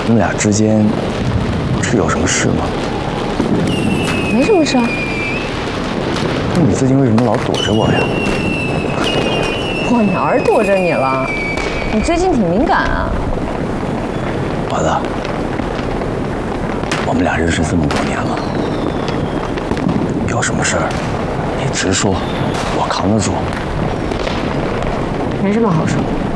你们俩之间是有什么事吗？ 没什么事啊。 那你最近为什么老躲着我呀？ 我哪儿躲着你了？你最近挺敏感啊。 宝子，我们俩认识这么多年了，有什么事儿你直说，我扛得住。 没什么好说。